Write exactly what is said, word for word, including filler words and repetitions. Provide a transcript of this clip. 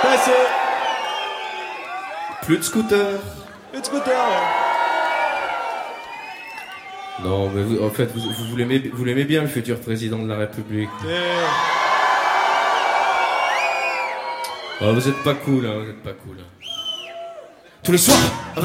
Passé. Plus de scooter. Plus de scooter, ouais. Non, mais vous, en fait, vous, vous, vous l'aimez, vous l'aimez bien, le futur président de la République. Et... Oh, vous êtes pas cool, hein, vous êtes pas cool. Hein. Tous les soirs,